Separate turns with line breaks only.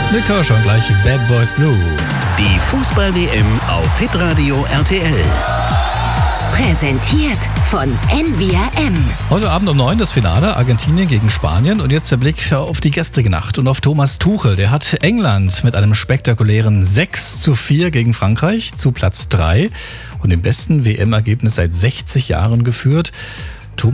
Nick Kershaw und gleich Bad Boys Blue.
Die Fußball-WM auf Hitradio RTL.
Präsentiert von NVRM.
Heute Abend um 9 das Finale, Argentinien gegen Spanien. Und jetzt der Blick auf die gestrige Nacht und auf Thomas Tuchel. Der hat England mit einem spektakulären 6:4 gegen Frankreich zu Platz 3 und dem besten WM-Ergebnis seit 60 Jahren geführt.